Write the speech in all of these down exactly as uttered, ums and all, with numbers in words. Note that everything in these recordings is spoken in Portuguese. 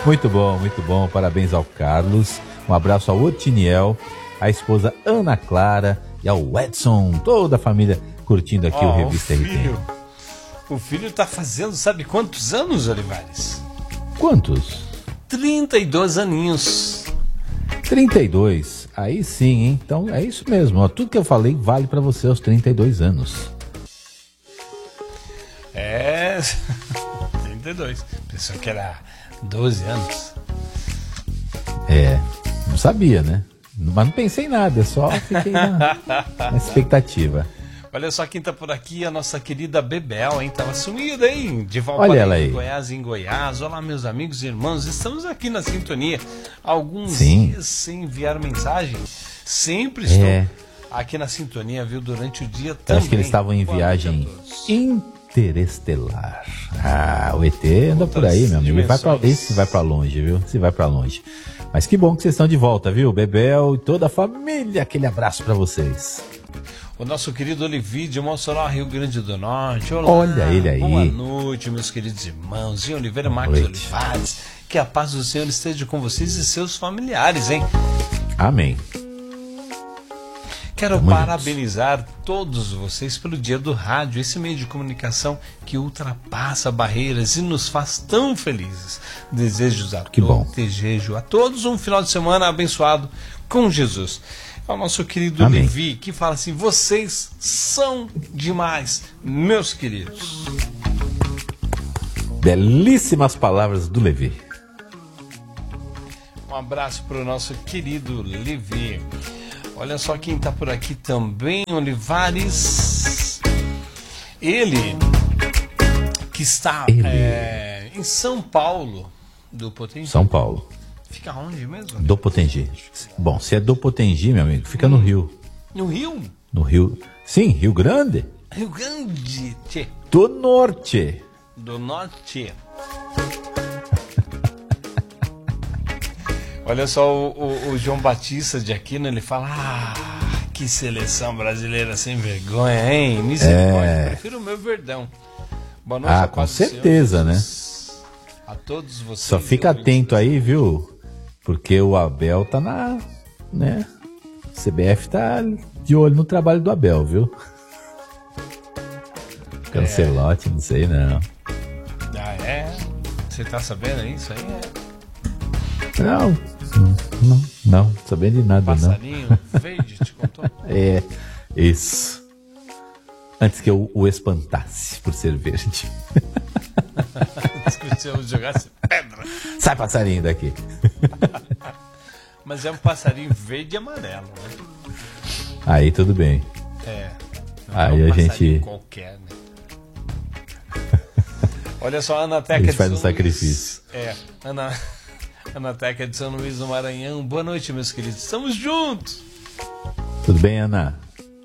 Muito bom, muito bom. Parabéns ao Carlos. Um abraço ao Otiniel, a esposa Ana Clara e ao Edson. Toda a família curtindo aqui oh, o Revista o R T M. O filho tá fazendo, sabe quantos anos, Olivares? Quantos? trinta e dois aninhos. trinta e dois. Aí sim, hein? Então é isso mesmo. Ó, tudo que eu falei vale pra você aos trinta e dois anos. É... trinta e dois. Pensou que era doze anos. É, não sabia, né? Mas não pensei em nada, só fiquei na, na expectativa. Olha só quem tá por aqui, a nossa querida Bebel, hein? Tava sumida, hein? De Valparaíso, Goiás, em Goiás. Olá, meus amigos e irmãos. Estamos aqui na sintonia. Alguns Sim. dias sem enviar mensagem. Sempre estou É. aqui na sintonia, viu? Durante o dia também. Acho que eles estavam em viagem interestelar. Ah, o E T anda por aí, meu amigo. Ele vai pra, esse vai pra longe, viu? Esse vai pra longe. Mas que bom que vocês estão de volta, viu? Bebel e toda a família. Aquele abraço pra vocês. O nosso querido Olivi de Mossoró, Rio Grande do Norte. Olá, olha ele aí. Boa noite, meus queridos irmãos. E Oliveira Marques Olivares. Que a paz do Senhor esteja com vocês e seus familiares, hein? Amém. Quero Tamo parabenizar juntos. Todos vocês pelo Dia do Rádio, esse meio de comunicação que ultrapassa barreiras e nos faz tão felizes. Desejo a, que to- bom. Desejo a todos um final de semana abençoado com Jesus. É o nosso querido Amém. Levi, que fala assim: vocês são demais, meus queridos. Belíssimas palavras do Levi. Um abraço para o nosso querido Levi. Olha só quem está por aqui também, Olivares. Ele, que está Ele. É, em São Paulo, do Potengi. São Paulo. Fica onde mesmo? Do Potengi. Bom, se é do Potengi, meu amigo, fica no Rio. No Rio? No Rio. Sim, Rio Grande. Rio Grande. Tchê. Do Norte. Do Norte. Olha só, o, o, o João Batista de Aquino, ele fala: ah, que seleção brasileira sem vergonha, hein? Misericórdia, É. prefiro o meu Verdão. Boa noite, Ah, a com paz do Senhor certeza, né? Jesus. A todos vocês. Só fica atento aí, viu? Porque o Abel tá na, né? O C B F tá de olho no trabalho do Abel, viu? Cancelote, não sei não. Ah, é? Você tá sabendo isso aí? É. Não, não, não, sabendo de nada Passarinho não. verde te contou? É, isso. Antes que eu o espantasse por ser verde. Se eu jogasse pedra. Sai, passarinho, daqui. Mas é um passarinho verde e amarelo, né? Aí tudo bem. É. Não Aí é um a gente- passarinho qualquer, né? Olha só, a Ana Teca Eles de fazem São um sacrifício. Luís. É, Ana, Ana Teca de São Luís do Maranhão. Boa noite, meus queridos. Estamos juntos. Tudo bem, Ana?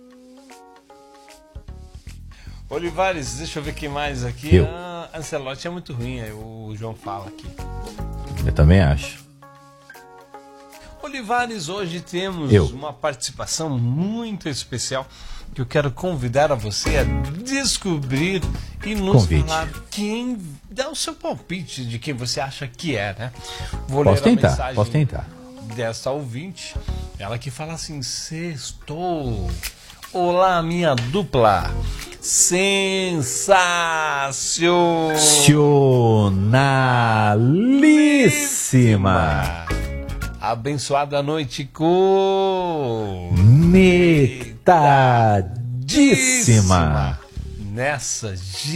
Olivares, deixa eu ver quem mais aqui. Eu. Ah, Ancelotti é muito ruim, aí o João fala aqui. Eu também acho. Olivares, hoje temos Eu. uma participação muito especial que eu quero convidar a você a descobrir e nos Convite. falar quem dá o seu palpite de quem você acha que é, né? Vou Posso ler a tentar, mensagem posso tentar. desta ouvinte, ela que fala assim: sextou. Olá, minha dupla. Sensacionalíssima. Abençoada noite com Metadíssima. nessa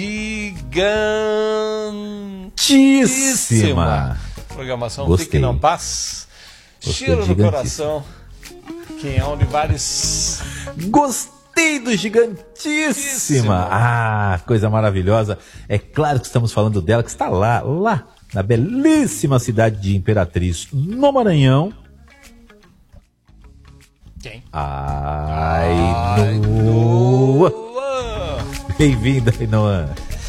Tíssima. gigantíssima programação. Gostei. Fique na paz. Gostei, Cheiro no gigantíssima. coração. Quem é Olivares? Gostei do gigantíssima. Ah, coisa maravilhosa. É claro que estamos falando dela, que está lá, lá, na belíssima cidade de Imperatriz, no Maranhão. Quem? Ai, Noa. Bem-vinda, Noa.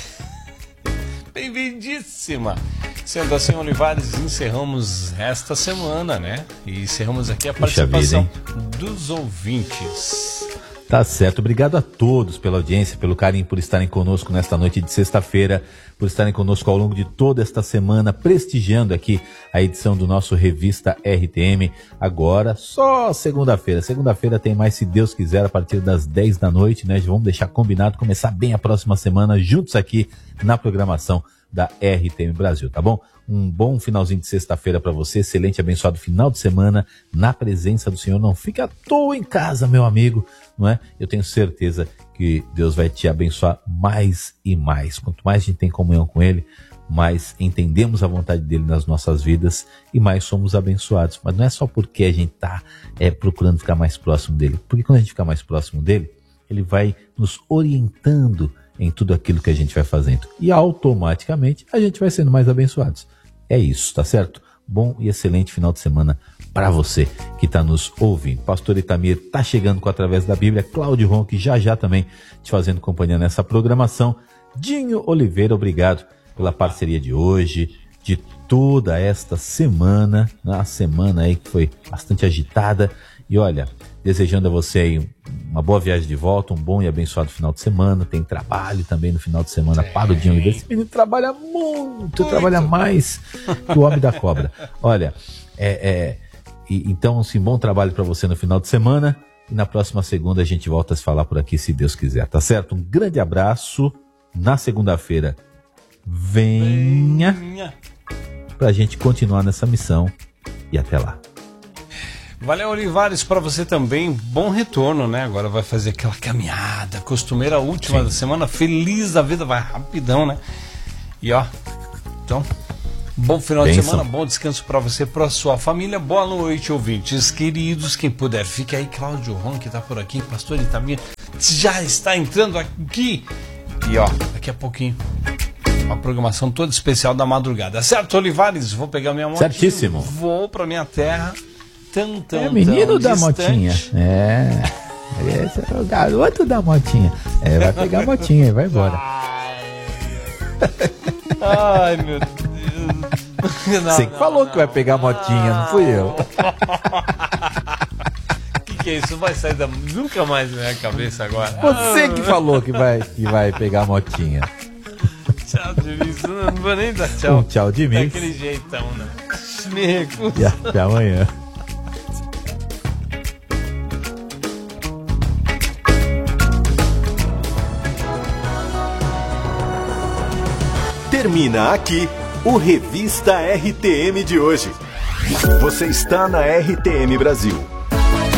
Bem-vindíssima. Sendo assim, Olivares, encerramos esta semana, né? E encerramos aqui a Puxa participação vida, dos ouvintes. Tá certo, obrigado a todos pela audiência, pelo carinho, por estarem conosco nesta noite de sexta-feira, por estarem conosco ao longo de toda esta semana, prestigiando aqui a edição do nosso Revista R T M, agora só segunda-feira. Segunda-feira tem mais, se Deus quiser, a partir das dez da noite, né? Vamos deixar combinado, começar bem a próxima semana, juntos aqui na programação da R T M Brasil, tá bom? Um bom finalzinho de sexta-feira para você, excelente, abençoado final de semana na presença do Senhor. Não fique à toa em casa, meu amigo, não é? Eu tenho certeza que Deus vai te abençoar mais e mais. Quanto mais a gente tem comunhão com Ele, mais entendemos a vontade dEle nas nossas vidas e mais somos abençoados. Mas não é só porque a gente está é, procurando ficar mais próximo dEle, porque quando a gente ficar mais próximo dEle, Ele vai nos orientando em tudo aquilo que a gente vai fazendo. E automaticamente a gente vai sendo mais abençoados. É isso, tá certo? Bom e excelente final de semana para você que está nos ouvindo. Pastor Itamir está chegando com Através da Bíblia. Cláudio Ronque já já também te fazendo companhia nessa programação. Dinho Oliveira, obrigado pela parceria de hoje, de toda esta semana. Uma semana aí que foi bastante agitada. E olha, desejando a você aí uma boa viagem de volta, um bom e abençoado final de semana. Tem trabalho também no final de semana Sim. para o Dinho Oliveira. Esse menino trabalha muito, muito. trabalha mais que o homem da cobra. Olha, é, é, e, então, assim, bom trabalho para você no final de semana. E na próxima segunda a gente volta a se falar por aqui, se Deus quiser, tá certo? Um grande abraço. Na segunda-feira, venha, venha. pra gente continuar nessa missão. E até lá. Valeu, Olivares, para você também, bom retorno, né? Agora vai fazer aquela caminhada costumeira, última Sim. da semana, feliz da vida, vai rapidão, né? E ó, então, bom final Benção. de semana, bom descanso para você, para sua família, boa noite, ouvintes queridos, quem puder, fique aí, Cláudio Ron, que tá por aqui, Pastor Itamir, já está entrando aqui, e ó, daqui a pouquinho, uma programação toda especial da madrugada, certo, Olivares? Vou pegar minha moto, certíssimo, vou para minha terra. Tão, tão, é menino tão da distante. motinha. É. Esse é o garoto da motinha. É, vai pegar a motinha e vai embora. Ai, meu Deus. Não, Você que não, falou não, que vai pegar a motinha, não, não fui eu. O que, que é isso? Vai sair da... nunca mais na minha cabeça agora. Você que falou que vai, que vai pegar a motinha. Tchau de mim. Não vou nem dar tchau. Um tchau de mim. Daquele jeitão, né? Me recuso. E até amanhã. Termina aqui o Revista R T M de hoje. Você está na R T M Brasil.